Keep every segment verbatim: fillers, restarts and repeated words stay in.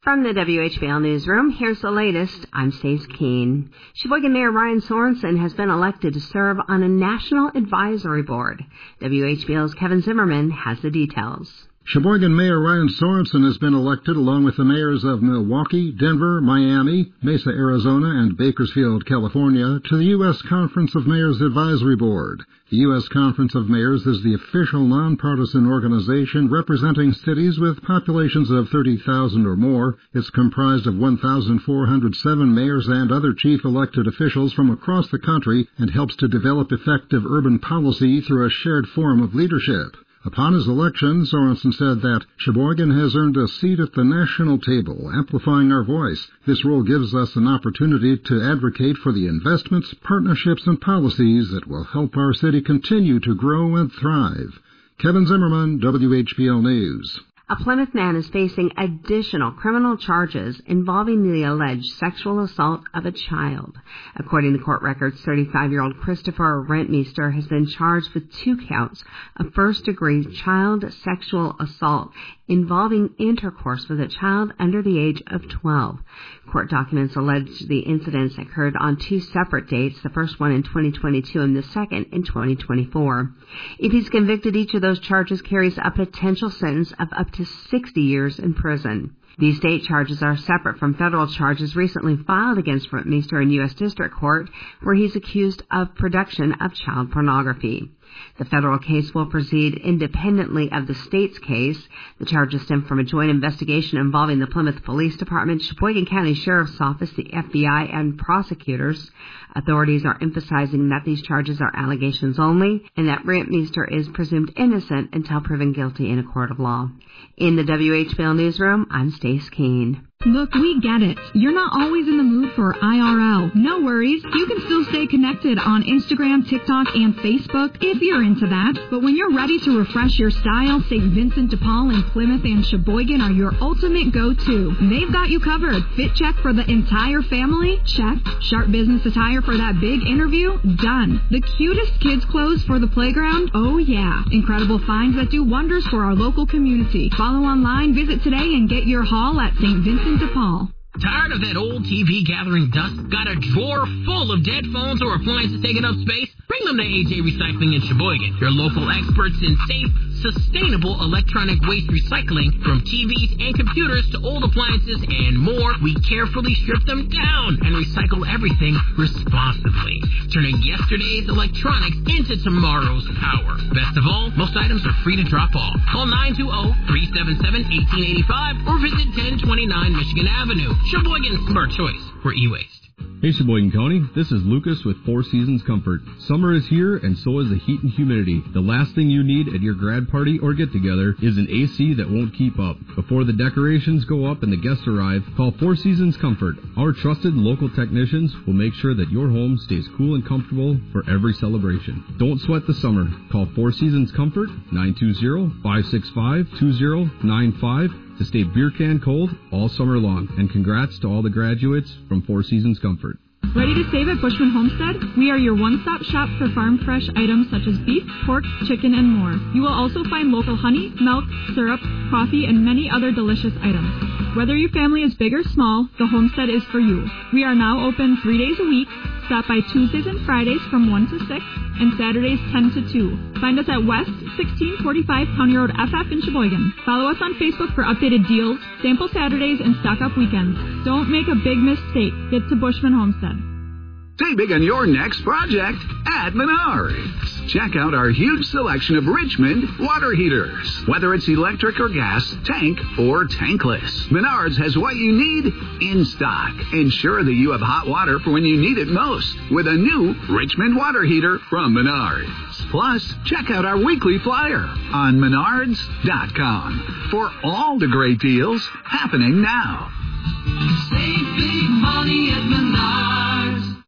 From the W H B L Newsroom, here's the latest. I'm Stace Keene. Sheboygan Mayor Ryan Sorensen has been elected to serve on a national advisory board. W H B L's Kevin Zimmerman has the details. Sheboygan Mayor Ryan Sorensen has been elected along with the mayors of Milwaukee, Denver, Miami, Mesa, Arizona, and Bakersfield, California, to the U S Conference of Mayors Advisory Board. The U S Conference of Mayors is the official nonpartisan organization representing cities with populations of thirty thousand or more. It's comprised of one thousand four hundred seven mayors and other chief elected officials from across the country and helps to develop effective urban policy through a shared form of leadership. Upon his election, Sorensen said that Sheboygan has earned a seat at the national table, amplifying our voice. This role gives us an opportunity to advocate for the investments, partnerships, and policies that will help our city continue to grow and thrive. Kevin Zimmerman, W H B L News. A Plymouth man is facing additional criminal charges involving the alleged sexual assault of a child. According to court records, thirty-five-year-old Christopher Rentmeester has been charged with two counts of first-degree child sexual assault involving intercourse with a child under the age of twelve. Court documents allege the incidents occurred on two separate dates, the first one in twenty twenty-two and the second in twenty twenty-four. If he's convicted, each of those charges carries a potential sentence of up to sixty years in prison. These state charges are separate from federal charges recently filed against Rentmeester in U S District Court, where he's accused of production of child pornography. The federal case will proceed independently of the state's case. The charges stem from a joint investigation involving the Plymouth Police Department, Sheboygan County Sheriff's Office, the F B I, and prosecutors. Authorities are emphasizing that these charges are allegations only and that Rentmeester is presumed innocent until proven guilty in a court of law. In the W H B L Newsroom, I'm Stace Keene. Look, we get it. You're not always in the mood for I R L. No worries. You can still stay connected on Instagram, TikTok, and Facebook if you're into that. But when you're ready to refresh your style, Saint Vincent de Paul in Plymouth and Sheboygan are your ultimate go-to. They've got you covered. Fit check for the entire family? Check. Sharp business attire for that big interview? Done. The cutest kids' clothes for the playground? Oh, yeah. Incredible finds that do wonders for our local community. Follow online, visit today, and get your haul at Saint Vincent de Paul. Tired of that old T V gathering dust? Got a drawer full of dead phones or appliances taking up space? Bring them to A J Recycling in Sheboygan. Your local experts in safe, sustainable electronic waste recycling. From T Vs and computers to old appliances and more, we carefully strip them down and recycle everything responsibly, turning yesterday's electronics into tomorrow's power. Best of all, most items are free to drop off. Call nine two zero, three seven seven, one eight eight five or visit ten twenty-nine Michigan Avenue. Sheboygan's smart choice for e-waste. Hey Sheboygan County, this is Lucas with Four Seasons Comfort. Summer is here and so is the heat and humidity. The last thing you need at your grad party or get-together is an A C that won't keep up. Before the decorations go up and the guests arrive, call Four Seasons Comfort. Our trusted local technicians will make sure that your home stays cool and comfortable for every celebration. Don't sweat the summer. Call Four Seasons Comfort, nine two zero, five six five, two zero nine five. to stay beer can cold all summer long. And congrats to all the graduates from Four Seasons Comfort. Ready to save at Bushman Homestead? We are your one-stop shop for farm-fresh items such as beef, pork, chicken, and more. You will also find local honey, milk, syrup, coffee, and many other delicious items. Whether your family is big or small, the Homestead is for you. We are now open three days a week. Stop by Tuesdays and Fridays from one to six and Saturdays ten to two. Find us at West sixteen forty-five County Road F F in Sheboygan. Follow us on Facebook for updated deals, sample Saturdays, and stock-up weekends. Don't make a big mistake. Get to Bushman Homestead. Save big on your next project at Menards. Check out our huge selection of Richmond water heaters. Whether it's electric or gas, tank or tankless, Menards has what you need in stock. Ensure that you have hot water for when you need it most with a new Richmond water heater from Menards. Plus, check out our weekly flyer on menards dot com for all the great deals happening now. Save big money at Menards.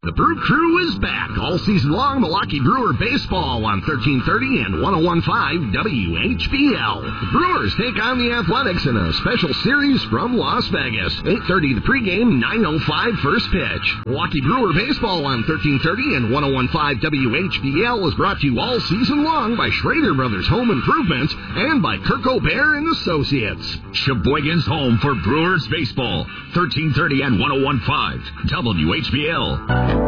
The Brew Crew is back all season long. Milwaukee Brewer baseball on thirteen thirty and one oh one point five W H B L. The Brewers take on the Athletics in a special series from Las Vegas. eight thirty the pregame, nine oh five first pitch. Milwaukee Brewer baseball on thirteen thirty and one oh one point five W H B L is brought to you all season long by Schrader Brothers Home Improvement and by Kirk O'Bear and Associates. Sheboygan's home for Brewers baseball. thirteen thirty and one oh one point five W H B L. The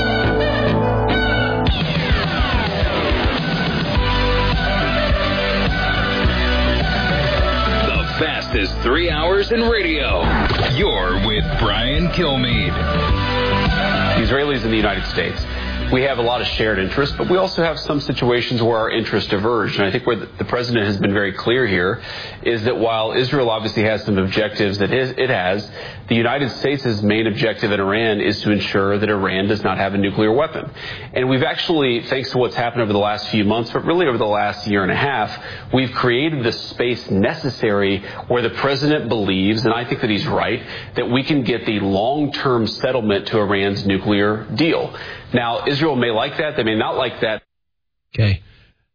fastest three hours in radio. You're with Brian Kilmeade. The Israelis in the United States, we have a lot of shared interests, but we also have some situations where our interests diverge. And I think where the president has been very clear here is that while Israel obviously has some objectives that it has, the United States' main objective in Iran is to ensure that Iran does not have a nuclear weapon. And we've actually, thanks to what's happened over the last few months, but really over the last year and a half, we've created the space necessary where the president believes, and I think that he's right, that we can get the long-term settlement to Iran's nuclear deal. Now, Israel may like that. They may not like that. Okay.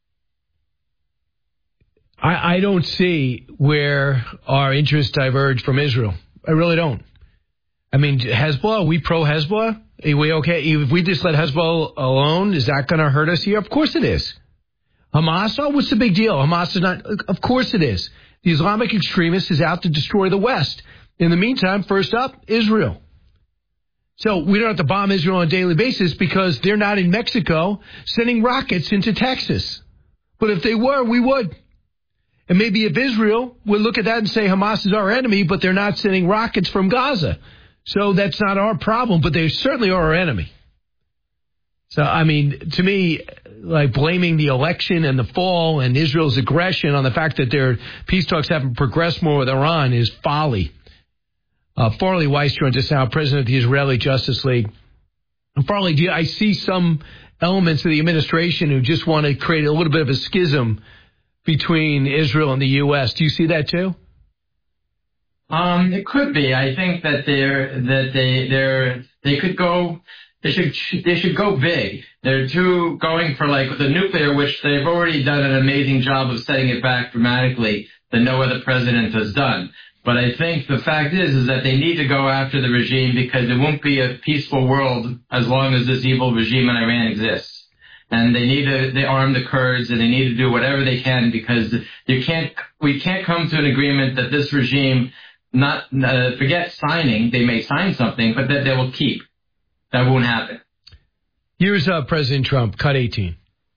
I, I don't see where our interests diverge from Israel. I really don't. I mean, Hezbollah, are we pro-Hezbollah? Are we okay? If we just let Hezbollah alone, is that going to hurt us here? Of course it is. Hamas, oh, what's the big deal? Hamas is not, of course it is. The Islamic extremist is out to destroy the West. In the meantime, first up, Israel. So we don't have to bomb Israel on a daily basis because they're not in Mexico sending rockets into Texas. But if they were, we would. And maybe if Israel would look at that and say Hamas is our enemy, but they're not sending rockets from Gaza. So that's not our problem, but they certainly are our enemy. So, I mean, to me, like blaming the election and the fall and Israel's aggression on the fact that their peace talks haven't progressed more with Iran is folly. Uh, Farley Weiss joins us now, president of the Israeli Justice League. And Farley, do you, I see some elements of the administration who just want to create a little bit of a schism between Israel and the U S. Do you see that too? Um, it could be. I think that they're that they they're they could go. They should they should go big. They're too going for like the nuclear, which they've already done an amazing job of setting it back dramatically that no other president has done. But I think the fact is, is that they need to go after the regime because it won't be a peaceful world as long as this evil regime in Iran exists. And they need to, they arm the Kurds and they need to do whatever they can because you can't, we can't come to an agreement that this regime not, uh, forget signing, they may sign something, but that they will keep. That won't happen. Here's uh, President Trump, cut eighteen.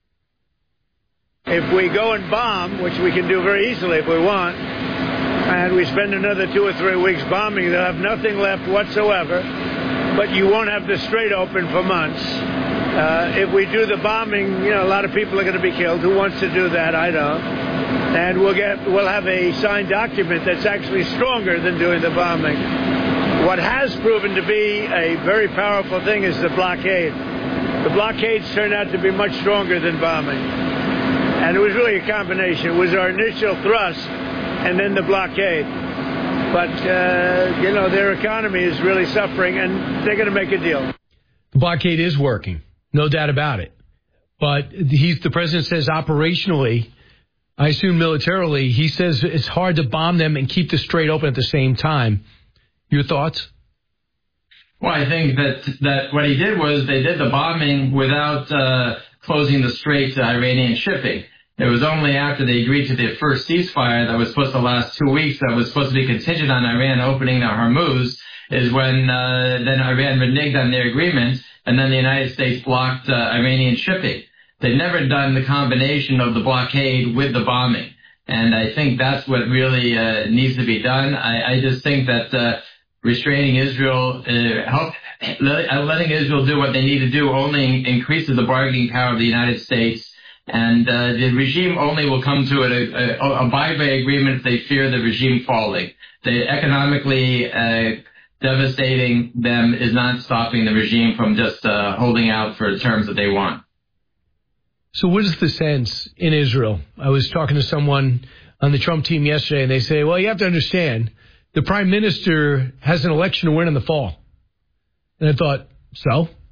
If we go and bomb, which we can do very easily if we want, and we spend another two or three weeks bombing, they'll have nothing left whatsoever, but you won't have the strait open for months. Uh, if we do the bombing, you know, a lot of people are going to be killed. Who wants to do that? I don't. And we'll get, we'll have a signed document that's actually stronger than doing the bombing. What has proven to be a very powerful thing is the blockade. The blockades turned out to be much stronger than bombing. And it was really a combination. It was our initial thrust and then the blockade. But, uh, you know, their economy is really suffering, and they're going to make a deal. The blockade is working, no doubt about it. But he's, the president says operationally, I assume militarily, he says it's hard to bomb them and keep the strait open at the same time. Your thoughts? Well, I think that that what he did was they did the bombing without uh, closing the strait to Iranian shipping. It was only after they agreed to the first ceasefire that was supposed to last two weeks, that was supposed to be contingent on Iran opening the Hormuz, is when uh, then Iran reneged on their agreement, and then the United States blocked uh, Iranian shipping. They've never done the combination of the blockade with the bombing, and I think that's what really uh, needs to be done. I, I just think that uh, restraining Israel, uh, help, letting Israel do what they need to do only increases the bargaining power of the United States. And uh, the regime only will come to a, a, a buy-by agreement if they fear the regime falling. The economically uh, devastating them is not stopping the regime from just uh, holding out for terms that they want. So what is the sense in Israel? I was talking to someone on the Trump team yesterday, and they say, well, you have to understand, the prime minister has an election to win in the fall. And I thought, so?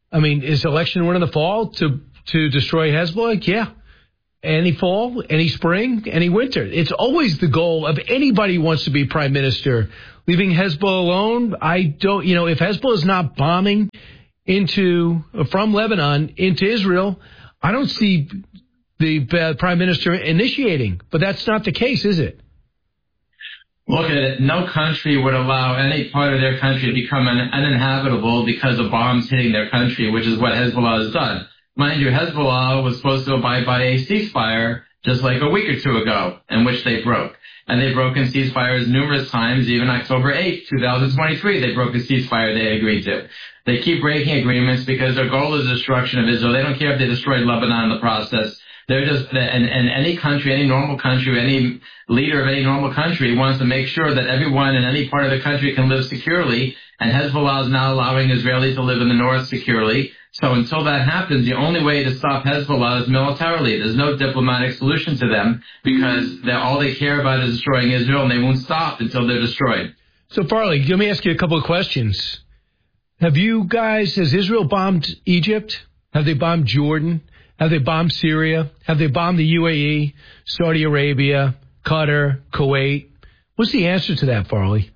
I mean, is election win in the fall to, to destroy Hezbollah? Yeah. Any fall, any spring, any winter. It's always the goal of anybody who wants to be prime minister. Leaving Hezbollah alone, I don't, you know, if Hezbollah is not bombing into, from Lebanon into Israel, I don't see the uh, prime minister initiating. But that's not the case, is it? Look at it. No country would allow any part of their country to become un- uninhabitable because of bombs hitting their country, which is what Hezbollah has done. Mind you, Hezbollah was supposed to abide by a ceasefire just like a week or two ago, in which they broke. And they've broken ceasefires numerous times. Even October eighth, twenty twenty-three, they broke a ceasefire they agreed to. They keep breaking agreements because their goal is destruction of Israel. They don't care if they destroyed Lebanon in the process. They're just, and, and any country, any normal country, any leader of any normal country wants to make sure that everyone in any part of the country can live securely. And Hezbollah is now allowing Israelis to live in the north securely. So until that happens, the only way to stop Hezbollah is militarily. There's no diplomatic solution to them because they're, all they care about is destroying Israel, and they won't stop until they're destroyed. So, Farley, let me ask you a couple of questions. Have you guys, has Israel bombed Egypt? Have they bombed Jordan? Have they bombed Syria? Have they bombed the U A E, Saudi Arabia, Qatar, Kuwait? What's the answer to that, Farley?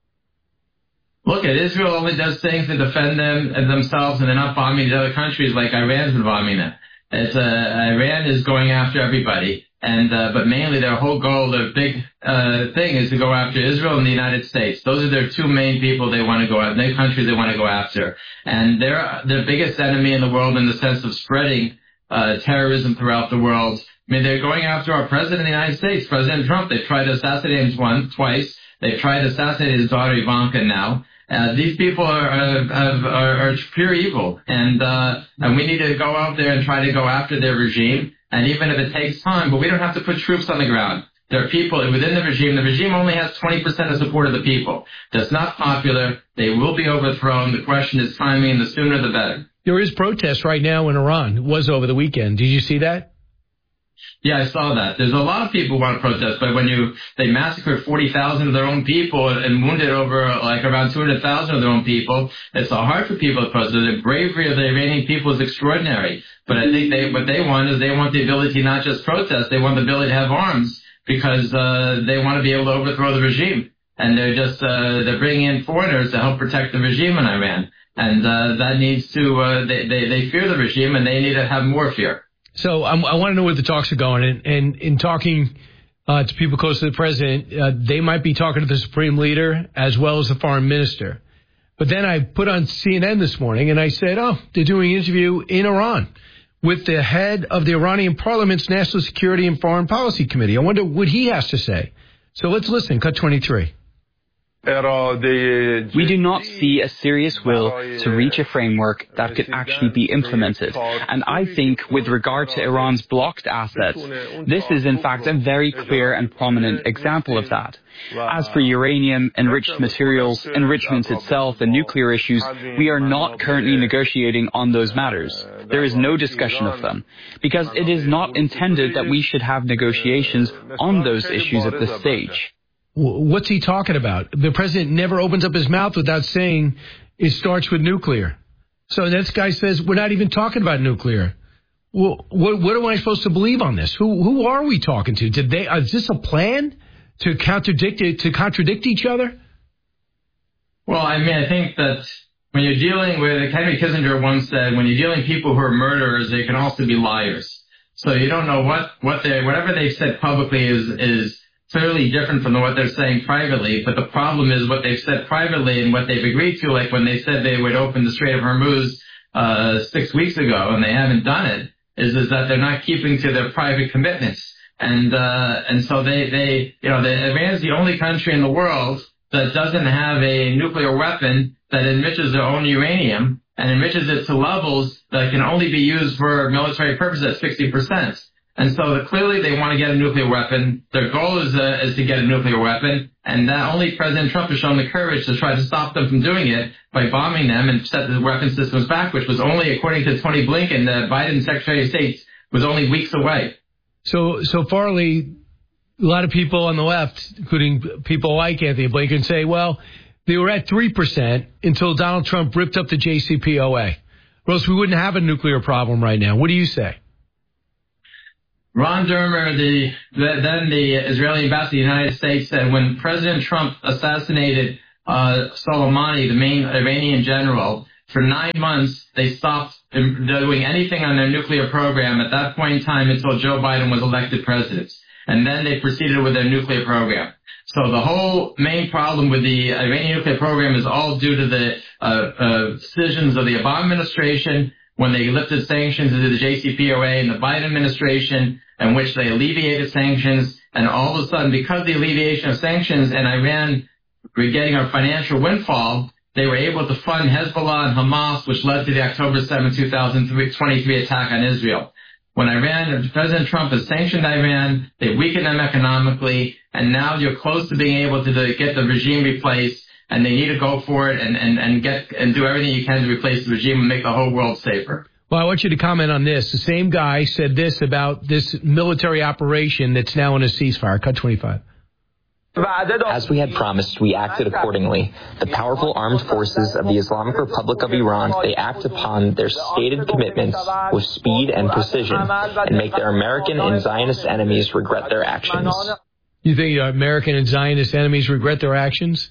Look, at Israel only does things to defend them and themselves, and they're not bombing the other countries like Iran's been bombing them. It's, uh, Iran is going after everybody, and uh, but mainly their whole goal, their big uh, thing is to go after Israel and the United States. Those are their two main people they want to go after, their countries they want to go after. And they're the biggest enemy in the world in the sense of spreading uh, terrorism throughout the world. I mean, they're going after our president of the United States, President Trump. They've tried to assassinate him once, twice. They've tried to assassinate his daughter Ivanka now. Uh, these people are, are, are, are pure evil, and uh, and we need to go out there and try to go after their regime. And even if it takes time, but we don't have to put troops on the ground. There are people within the regime. The regime only has twenty percent of support of the people. That's not popular. They will be overthrown. The question is timing, and the sooner the better. There is protest right now in Iran. It was over the weekend. Did you see that? Yeah, I saw that. There's a lot of people who want to protest, but when you they massacred forty thousand of their own people and wounded over like around two hundred thousand of their own people, it's so hard for people to protest. The bravery of the Iranian people is extraordinary. But I think they what they want is they want the ability not just protest, they want the ability to have arms because uh, they want to be able to overthrow the regime. And they're just uh, they're bringing in foreigners to help protect the regime in Iran. And uh, that needs to uh, they, they they fear the regime and they need to have more fear. So um, I want to know where the talks are going. And, and in talking uh, to people close to the president, uh, they might be talking to the supreme leader as well as the foreign minister. But then I put on C N N this morning and I said, oh, they're doing an interview in Iran with the head of the Iranian Parliament's National Security and Foreign Policy Committee. I wonder what he has to say. So let's listen. Cut twenty-three. We do not see a serious will to reach a framework that could actually be implemented. And I think with regard to Iran's blocked assets, this is in fact a very clear and prominent example of that. As for uranium, enriched materials, enrichment itself, and nuclear issues, we are not currently negotiating on those matters. There is no discussion of them, because it is not intended that we should have negotiations on those issues at this stage. What's he talking about? The president never opens up his mouth without saying it starts with nuclear. So this guy says we're not even talking about nuclear. Well, what, what am I supposed to believe on this? Who who are we talking to? Did they? Is this a plan to contradict it, to contradict each other? Well, I mean, I think that when you're dealing with, Henry Kissinger once said, when you're dealing with people who are murderers, they can also be liars. So you don't know what what they whatever they've said publicly is is. clearly different from what they're saying privately, but the problem is what they've said privately and what they've agreed to, like when they said they would open the Strait of Hormuz uh, six weeks ago and they haven't done it, is, is that they're not keeping to their private commitments. And uh, and so they, they you know, Iran is the only country in the world that doesn't have a nuclear weapon that enriches their own uranium and enriches it to levels that can only be used for military purposes at sixty percent. And so the, clearly they want to get a nuclear weapon. Their goal is uh, is to get a nuclear weapon, and that only President Trump has shown the courage to try to stop them from doing it by bombing them and set the weapon systems back, which was only, according to Tony Blinken, the Biden Secretary of State, was only weeks away. So, so Farley, a lot of people on the left, including people like Anthony Blinken, say, well, they were at three percent until Donald Trump ripped up the J C P O A. or else we wouldn't have a nuclear problem right now. What do you say? Ron Dermer, the, the then the Israeli ambassador to the United States, said when President Trump assassinated uh, Soleimani, the main Iranian general, for nine months they stopped doing anything on their nuclear program at that point in time until Joe Biden was elected president. And then they proceeded with their nuclear program. So the whole main problem with the Iranian nuclear program is all due to the uh, uh, decisions of the Obama administration when they lifted sanctions into the J C P O A and the Biden administration, in which they alleviated sanctions. And all of a sudden, because of the alleviation of sanctions and Iran were getting a financial windfall, they were able to fund Hezbollah and Hamas, which led to the October seventh, two thousand twenty-three attack on Israel. When Iran, President Trump has sanctioned Iran, they weakened them economically, and now you're close to being able to get the regime replaced, and they need to go for it and, and, and get and do everything you can to replace the regime and make the whole world safer. Well, I want you to comment on this. The same guy said this about this military operation that's now in a ceasefire. Cut twenty-five. As we had promised, we acted accordingly. The powerful armed forces of the Islamic Republic of Iran, they act upon their stated commitments with speed and precision and make their American and Zionist enemies regret their actions. You think American and Zionist enemies regret their actions?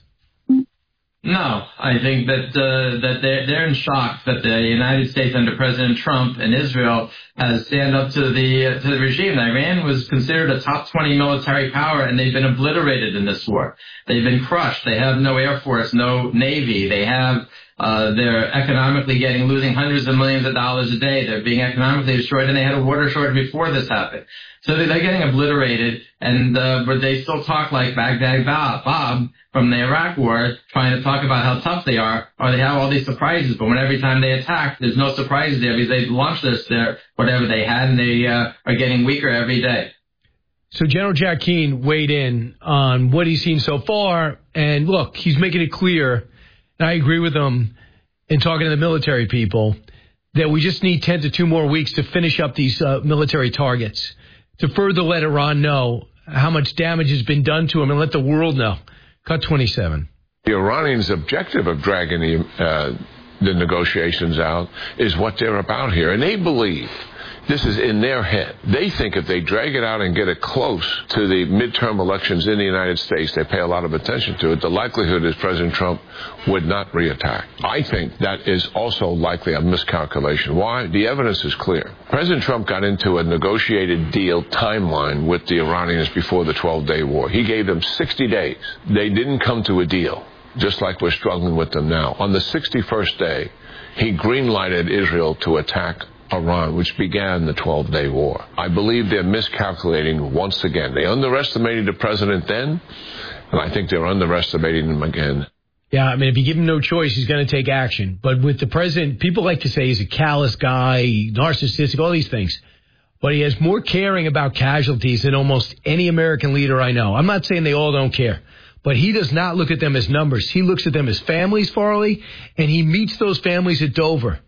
No, I think that uh, that they're, they're in shock that the United States under President Trump and Israel has stand up to the uh, to the regime. Iran was considered a top twenty military power, and they've been obliterated in this war. They've been crushed. They have no air force, no navy. They have uh, they're economically getting losing hundreds of millions of dollars a day. They're being economically destroyed, and they had a water shortage before this happened. So they're getting obliterated, and uh, but they still talk like Baghdad Bob, Bob from the Iraq War, trying to talk about how tough they are, or they have all these surprises. But when every time they attack, there's no surprises there because they launched this there, whatever they had, and they uh, are getting weaker every day. So General Jack Keane weighed in on what he's seen so far, and look, he's making it clear, and I agree with him in talking to the military people, that we just need ten to two more weeks to finish up these uh, military targets, to further let Iran know how much damage has been done to them and let the world know. Cut twenty-seven. The Iranians' objective of dragging the, uh, the negotiations out is what they're about here. And they believe this is in their head. They think if they drag it out and get it close to the midterm elections in the United States, they pay a lot of attention to it, the likelihood is President Trump would not reattack. I think that is also likely a miscalculation. Why? The evidence is clear. President Trump got into a negotiated deal timeline with the Iranians before the twelve-day war. He gave them sixty days. They didn't come to a deal, just like we're struggling with them now. On the sixty-first day, he green-lighted Israel to attack Iran, which began the twelve-day war. I believe they're miscalculating once again. They underestimated the president then, and I think they're underestimating him again. Yeah, I mean, if you give him no choice, he's going to take action. But with the president, people like to say he's a callous guy, narcissistic, all these things. But he has more caring about casualties than almost any American leader I know. I'm not saying they all don't care. But he does not look at them as numbers. He looks at them as families, Farley, and he meets those families at Dover.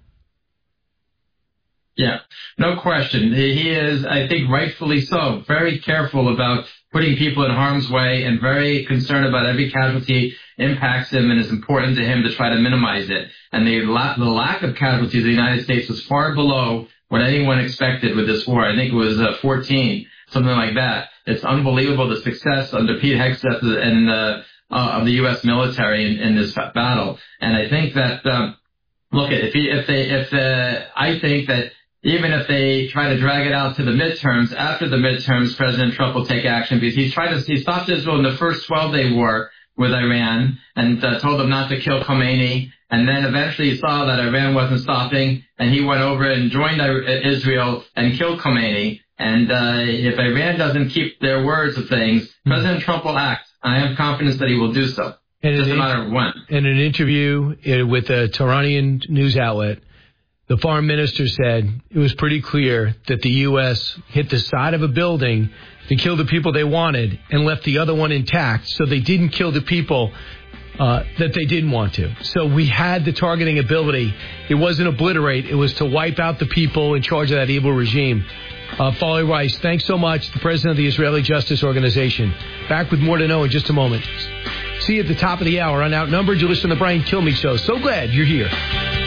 Yeah, no question. He is, I think, rightfully so, very careful about putting people in harm's way and very concerned about every casualty impacts him and is important to him to try to minimize it. And the, la- the lack of casualties in the United States was far below what anyone expected with this war. I think it was uh, fourteen, something like that. It's unbelievable the success under Pete Hegseth and uh, uh, of the U S military in, in this battle. And I think that, um, look, if, he, if they, if uh, I think that even if they try to drag it out to the midterms, after the midterms, President Trump will take action because he's tried to, he stopped Israel in the first twelve-day war with Iran and uh, told them not to kill Khomeini. And then eventually he saw that Iran wasn't stopping, and he went over and joined Israel and killed Khomeini. And uh, if Iran doesn't keep their words of things, mm-hmm. President Trump will act. I have confidence that he will do so. It doesn't matter when. In an interview with a Tehran news outlet, the foreign minister said it was pretty clear that the U S hit the side of a building to kill the people they wanted and left the other one intact, so they didn't kill the people uh, that they didn't want to. So we had the targeting ability. It wasn't obliterate. It was to wipe out the people in charge of that evil regime. Uh, Farley Rice, thanks so much, the president of the Israeli Justice Organization. Back with more to know in just a moment. See you at the top of the hour on Outnumbered. You listen to the Brian Kilmeade Show. So glad you're here.